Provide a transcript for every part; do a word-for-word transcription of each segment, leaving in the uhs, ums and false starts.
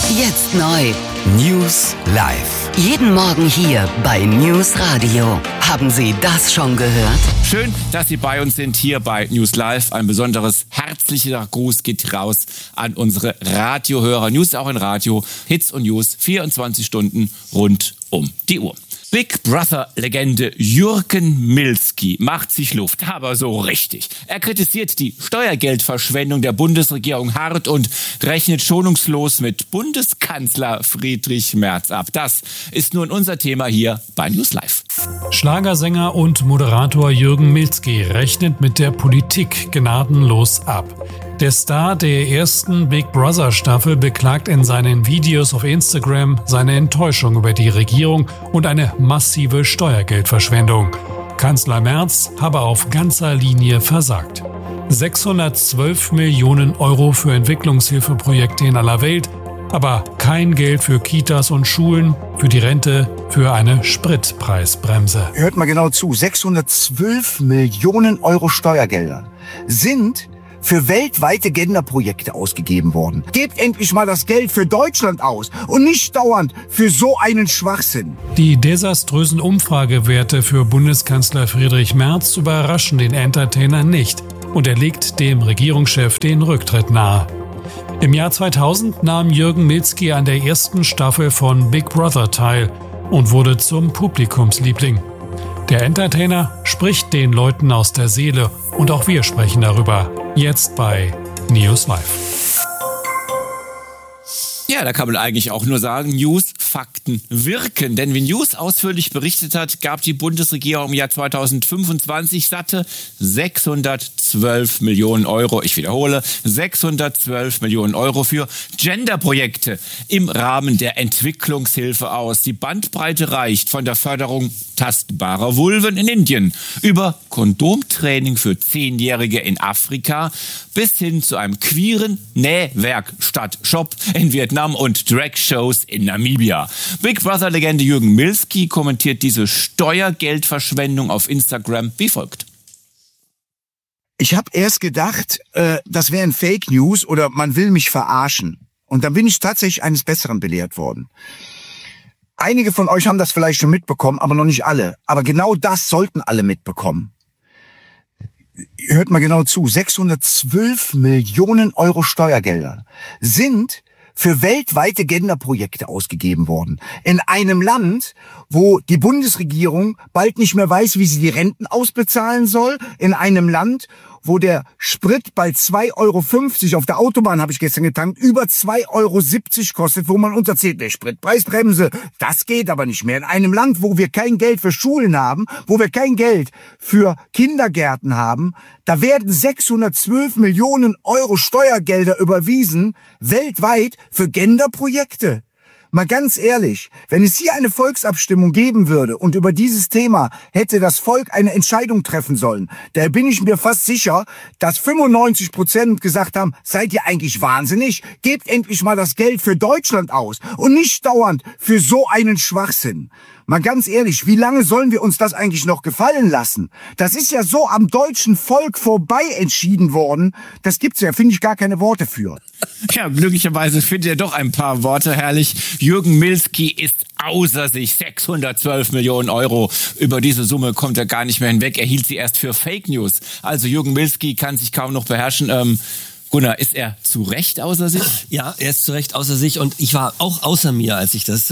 Jetzt neu. News Live. Jeden Morgen hier bei News Radio. Haben Sie das schon gehört? Schön, dass Sie bei uns sind hier bei News Live. Ein besonderes herzlicher Gruß geht raus an unsere Radiohörer. News auch in Radio, Hits und News, vierundzwanzig Stunden rund um die Uhr. Big Brother-Legende Jürgen Milski macht sich Luft, aber so richtig. Er kritisiert die Steuergeldverschwendung der Bundesregierung hart und rechnet schonungslos mit Bundeskanzler Friedrich Merz ab. Das ist nun unser Thema hier bei News Live. Schlagersänger und Moderator Jürgen Milski rechnet mit der Politik gnadenlos ab. Der Star der ersten Big Brother Staffel beklagt in seinen Videos auf Instagram seine Enttäuschung über die Regierung und eine massive Steuergeldverschwendung. Kanzler Merz habe auf ganzer Linie versagt. sechshundertzwölf Millionen Euro für Entwicklungshilfeprojekte in aller Welt, aber kein Geld für Kitas und Schulen, für die Rente, für eine Spritpreisbremse. Hört mal genau zu, sechshundertzwölf Millionen Euro Steuergelder sind für weltweite Genderprojekte ausgegeben worden. Gebt endlich mal das Geld für Deutschland aus und nicht dauernd für so einen Schwachsinn. Die desaströsen Umfragewerte für Bundeskanzler Friedrich Merz überraschen den Entertainer nicht und er legt dem Regierungschef den Rücktritt nahe. Im Jahr zweitausend nahm Jürgen Milski an der ersten Staffel von Big Brother teil und wurde zum Publikumsliebling. Der Entertainer spricht den Leuten aus der Seele und auch wir sprechen darüber. Jetzt bei News Live. Ja, da kann man eigentlich auch nur sagen, News, Fakten wirken. Denn wie News ausführlich berichtet hat, gab die Bundesregierung im Jahr zweitausendfünfundzwanzig satte sechshundertzwölf Millionen Euro, ich wiederhole, sechshundertzwölf Millionen Euro für Genderprojekte im Rahmen der Entwicklungshilfe aus. Die Bandbreite reicht von der Förderung tastbarer Vulven in Indien über Kondomtraining für Zehnjährige in Afrika bis hin zu einem queeren Nähwerkstatt-Shop in Vietnam und Drag-Shows in Namibia. Big Brother-Legende Jürgen Milski kommentiert diese Steuergeldverschwendung auf Instagram wie folgt. Ich habe erst gedacht, äh, das wären Fake News oder man will mich verarschen. Und dann bin ich tatsächlich eines Besseren belehrt worden. Einige von euch haben das vielleicht schon mitbekommen, aber noch nicht alle. Aber genau das sollten alle mitbekommen. Hört mal genau zu, sechshundertzwölf Millionen Euro Steuergelder sind für weltweite Genderprojekte ausgegeben worden. In einem Land, wo die Bundesregierung bald nicht mehr weiß, wie sie die Renten ausbezahlen soll. In einem Land, wo der Sprit bald zwei Euro fünfzig auf der Autobahn, habe ich gestern getankt, über zwei Euro siebzig kostet, wo man unterzählt, der Spritpreisbremse, das geht aber nicht mehr. In einem Land, wo wir kein Geld für Schulen haben, wo wir kein Geld für Kindergärten haben, da werden sechshundertzwölf Millionen Euro Steuergelder überwiesen, weltweit für Genderprojekte. Mal ganz ehrlich, wenn es hier eine Volksabstimmung geben würde und über dieses Thema hätte das Volk eine Entscheidung treffen sollen, da bin ich mir fast sicher, dass fünfundneunzig Prozent gesagt haben, seid ihr eigentlich wahnsinnig? Gebt endlich mal das Geld für Deutschland aus und nicht dauernd für so einen Schwachsinn. Mal ganz ehrlich, wie lange sollen wir uns das eigentlich noch gefallen lassen? Das ist ja so am deutschen Volk vorbei entschieden worden. Das gibt's ja, finde ich, gar keine Worte für. Ja, glücklicherweise findet ihr doch ein paar Worte herrlich. Jürgen Milski ist außer sich. sechshundertzwölf Millionen Euro. Über diese Summe kommt er gar nicht mehr hinweg. Er hielt sie erst für Fake News. Also Jürgen Milski kann sich kaum noch beherrschen. Ähm, Gunnar, ist er zu Recht außer sich? Ja, er ist zu Recht außer sich und ich war auch außer mir, als ich das,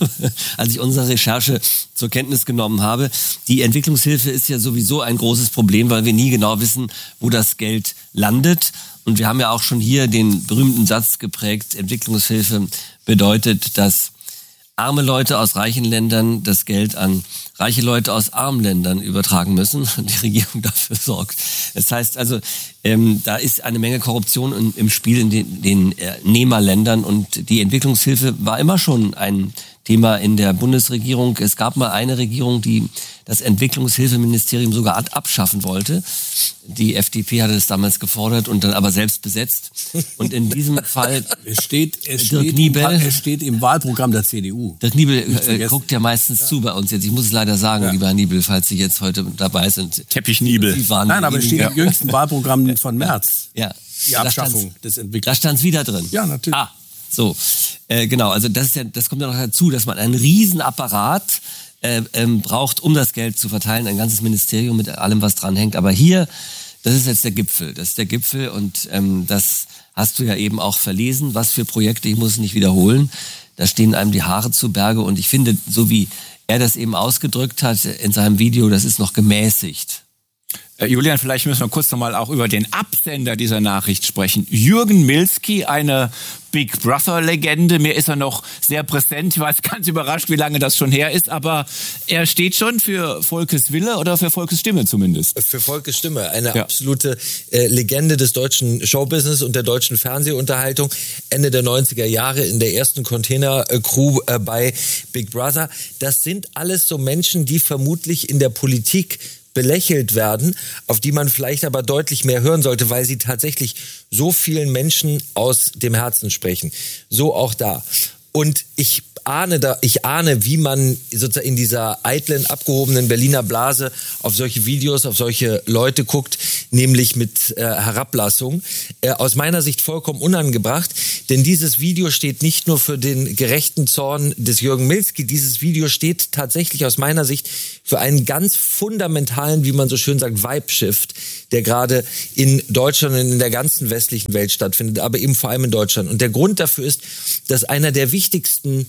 als ich unsere Recherche zur Kenntnis genommen habe. Die Entwicklungshilfe ist ja sowieso ein großes Problem, weil wir nie genau wissen, wo das Geld landet. Und wir haben ja auch schon hier den berühmten Satz geprägt, Entwicklungshilfe bedeutet, dass arme Leute aus reichen Ländern das Geld an reiche Leute aus armen Ländern übertragen müssen und die Regierung dafür sorgt. Das heißt also, ähm, da ist eine Menge Korruption im, im Spiel in den, den äh, Nehmerländern und die Entwicklungshilfe war immer schon ein Thema in der Bundesregierung. Es gab mal eine Regierung, die das Entwicklungshilfeministerium sogar abschaffen wollte. Die F D P hatte das damals gefordert und dann aber selbst besetzt. Und in diesem Fall es steht, es Dirk steht, Niebel, im, es steht im Wahlprogramm der C D U. Dirk Niebel äh, guckt ja meistens ja. zu bei uns jetzt. Ich muss es leider sagen, ja. lieber Herr Niebel, falls Sie jetzt heute dabei sind. Teppich-Niebel. Nein, aber es steht ja. im jüngsten Wahlprogramm von März. Ja. Die Abschaffung des Entwicklungs. Da stand es wieder drin. Ja, natürlich. Ah, so. Äh, genau, also das ist ja, das kommt ja noch dazu, dass man einen Riesenapparat äh, ähm, braucht, um das Geld zu verteilen, ein ganzes Ministerium mit allem, was dran hängt. Aber hier, das ist jetzt der Gipfel, das ist der Gipfel und ähm, das hast du ja eben auch verlesen, was für Projekte, ich muss es nicht wiederholen, da stehen einem die Haare zu Berge und ich finde, so wie er das eben ausgedrückt hat in seinem Video, das ist noch gemäßigt. Äh, Julian, vielleicht müssen wir kurz nochmal auch über den Absender dieser Nachricht sprechen. Jürgen Milski, eine Big Brother-Legende. Mir ist er noch sehr präsent. Ich war ganz überrascht, wie lange das schon her ist. Aber er steht schon für Volkes Wille oder für Volkes Stimme zumindest. Für Volkes Stimme. Eine ja. absolute äh, Legende des deutschen Showbusiness und der deutschen Fernsehunterhaltung. Ende der neunziger Jahre in der ersten Container-Crew äh, bei Big Brother. Das sind alles so Menschen, die vermutlich in der Politik belächelt werden, auf die man vielleicht aber deutlich mehr hören sollte, weil sie tatsächlich so vielen Menschen aus dem Herzen sprechen. So auch da. Und ich ahne da, ich ahne, wie man sozusagen in dieser eitlen, abgehobenen Berliner Blase auf solche Videos, auf solche Leute guckt, nämlich mit äh, Herablassung. Äh, aus meiner Sicht vollkommen unangebracht, denn dieses Video steht nicht nur für den gerechten Zorn des Jürgen Milski, dieses Video steht tatsächlich aus meiner Sicht für einen ganz fundamentalen, wie man so schön sagt, Vibe-Shift, der gerade in Deutschland und in der ganzen westlichen Welt stattfindet, aber eben vor allem in Deutschland. Und der Grund dafür ist, dass einer der wichtigsten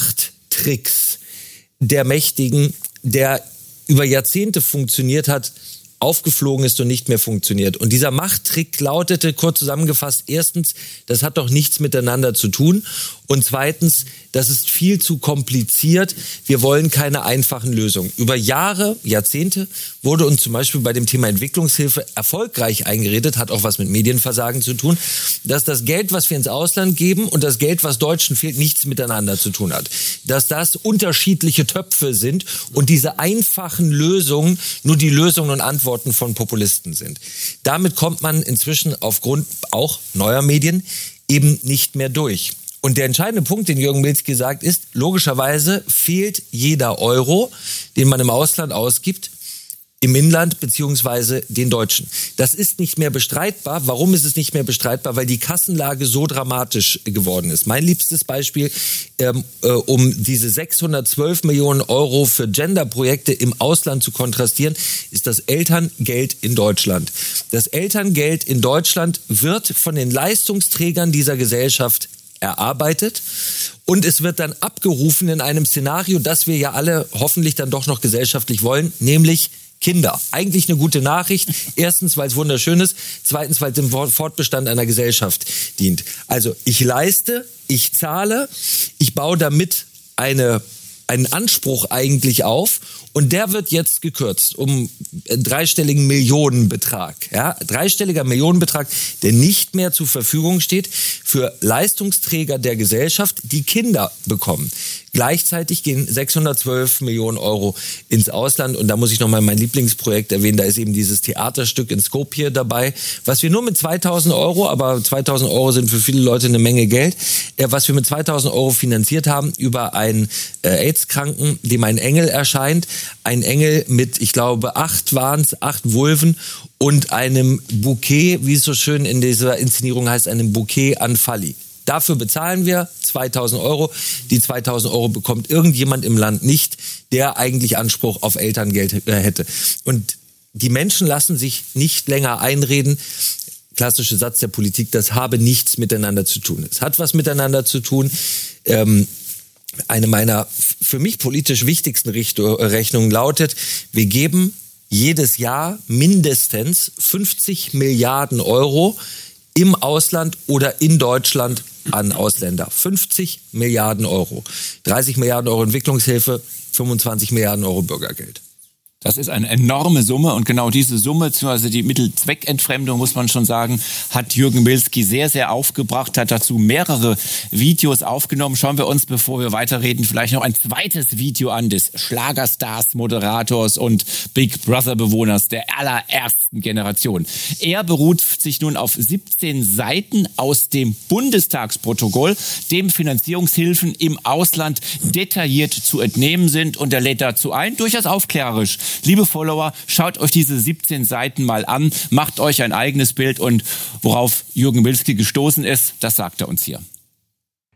Machttricks der Mächtigen, der über Jahrzehnte funktioniert hat, aufgeflogen ist und nicht mehr funktioniert. Und dieser Machttrick lautete, kurz zusammengefasst, erstens, das hat doch nichts miteinander zu tun. Und zweitens, das ist viel zu kompliziert. Wir wollen keine einfachen Lösungen. Über Jahre, Jahrzehnte wurde uns zum Beispiel bei dem Thema Entwicklungshilfe erfolgreich eingeredet, hat auch was mit Medienversagen zu tun, dass das Geld, was wir ins Ausland geben und das Geld, was Deutschen fehlt, nichts miteinander zu tun hat. Dass das unterschiedliche Töpfe sind und diese einfachen Lösungen nur die Lösungen und Antworten von Populisten sind. Damit kommt man inzwischen aufgrund auch neuer Medien eben nicht mehr durch. Und der entscheidende Punkt, den Jürgen Milski sagt, ist, logischerweise fehlt jeder Euro, den man im Ausland ausgibt, im Inland beziehungsweise den Deutschen. Das ist nicht mehr bestreitbar. Warum ist es nicht mehr bestreitbar? Weil die Kassenlage so dramatisch geworden ist. Mein liebstes Beispiel, ähm, äh, um diese sechshundertzwölf Millionen Euro für Genderprojekte im Ausland zu kontrastieren, ist das Elterngeld in Deutschland. Das Elterngeld in Deutschland wird von den Leistungsträgern dieser Gesellschaft erarbeitet und es wird dann abgerufen in einem Szenario, das wir ja alle hoffentlich dann doch noch gesellschaftlich wollen, nämlich Kinder. Eigentlich eine gute Nachricht. Erstens, weil es wunderschön ist. Zweitens, weil es dem Fortbestand einer Gesellschaft dient. Also ich leiste, ich zahle, ich baue damit eine, einen Anspruch eigentlich auf und der wird jetzt gekürzt um einen dreistelligen Millionenbetrag. Ja, dreistelliger Millionenbetrag, der nicht mehr zur Verfügung steht für Leistungsträger der Gesellschaft, die Kinder bekommen. Gleichzeitig gehen sechshundertzwölf Millionen Euro ins Ausland und da muss ich nochmal mein Lieblingsprojekt erwähnen, da ist eben dieses Theaterstück in Skopje dabei, was wir nur mit zweitausend Euro, aber zweitausend Euro sind für viele Leute eine Menge Geld, was wir mit zweitausend Euro finanziert haben über einen äh, AIDS-Kranken, dem ein Engel erscheint, ein Engel mit, ich glaube, acht waren es, acht Vulven und einem Bouquet, wie es so schön in dieser Inszenierung heißt, einem Bouquet an Falli. Dafür bezahlen wir zweitausend Euro. Die zweitausend Euro bekommt irgendjemand im Land nicht, der eigentlich Anspruch auf Elterngeld hätte. Und die Menschen lassen sich nicht länger einreden, klassischer Satz der Politik, das habe nichts miteinander zu tun. Es hat was miteinander zu tun. Ähm, eine meiner für mich politisch wichtigsten Rechnungen lautet, wir geben jedes Jahr mindestens fünfzig Milliarden Euro im Ausland oder in Deutschland an Ausländer. fünfzig Milliarden Euro. dreißig Milliarden Euro Entwicklungshilfe, fünfundzwanzig Milliarden Euro Bürgergeld. Das ist eine enorme Summe und genau diese Summe, beziehungsweise die Mittelzweckentfremdung, muss man schon sagen, hat Jürgen Milski sehr, sehr aufgebracht, hat dazu mehrere Videos aufgenommen. Schauen wir uns, bevor wir weiterreden, vielleicht noch ein zweites Video an des Schlagerstars, Moderators und Big Brother-Bewohners der allerersten Generation. Er beruht sich nun auf siebzehn Seiten aus dem Bundestagsprotokoll, dem Finanzierungshilfen im Ausland detailliert zu entnehmen sind und er lädt dazu ein, durchaus aufklärerisch. Liebe Follower, schaut euch diese siebzehn Seiten mal an, macht euch ein eigenes Bild und worauf Jürgen Milski gestoßen ist, das sagt er uns hier.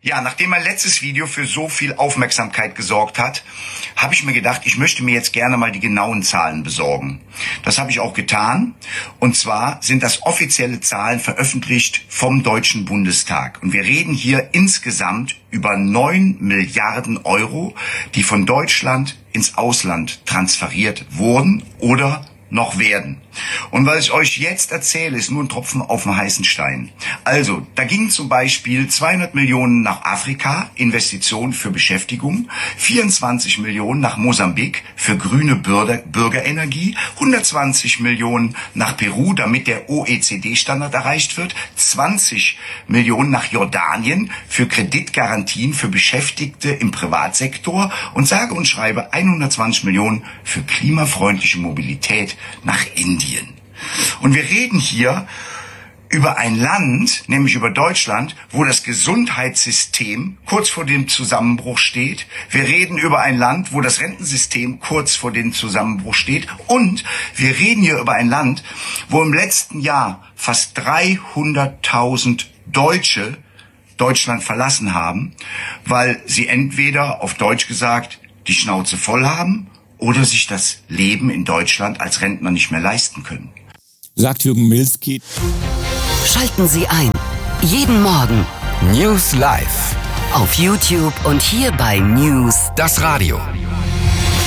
Ja, nachdem mein letztes Video für so viel Aufmerksamkeit gesorgt hat, habe ich mir gedacht, ich möchte mir jetzt gerne mal die genauen Zahlen besorgen. Das habe ich auch getan. Und zwar sind das offizielle Zahlen veröffentlicht vom Deutschen Bundestag. Und wir reden hier insgesamt über neun Milliarden Euro, die von Deutschland ins Ausland transferiert wurden oder noch werden. Und was ich euch jetzt erzähle, ist nur ein Tropfen auf dem heißen Stein. Also, da gingen zum Beispiel zweihundert Millionen nach Afrika, Investitionen für Beschäftigung, vierundzwanzig Millionen nach Mosambik für grüne Bürger, Bürgerenergie, hundertzwanzig Millionen nach Peru, damit der O E C D-Standard erreicht wird, zwanzig Millionen nach Jordanien für Kreditgarantien für Beschäftigte im Privatsektor und sage und schreibe hundertzwanzig Millionen für klimafreundliche Mobilität nach Indien. Und wir reden hier über ein Land, nämlich über Deutschland, wo das Gesundheitssystem kurz vor dem Zusammenbruch steht. Wir reden über ein Land, wo das Rentensystem kurz vor dem Zusammenbruch steht. Und wir reden hier über ein Land, wo im letzten Jahr fast dreihunderttausend Deutsche Deutschland verlassen haben, weil sie entweder, auf Deutsch gesagt, die Schnauze voll haben oder sich das Leben in Deutschland als Rentner nicht mehr leisten können. Sagt Jürgen Milski. Schalten Sie ein. Jeden Morgen. News Live. Auf YouTube und hier bei News. Das Radio.